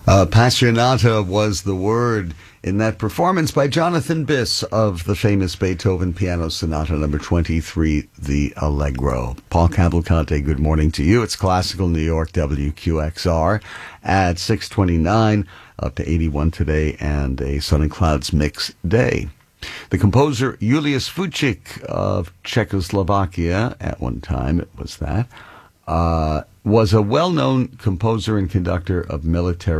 Appassionata was the word in that performance by Jonathan Biss of the famous Beethoven Piano Sonata number 23, the Allegro. Paul Cavalcante, good morning to you. It's Classical New York, WQXR, at 6:29, up to 81 today, and a sun and clouds mix day. The composer Julius Fučík of Czechoslovakia, at one time it was that, was a well-known composer and conductor of military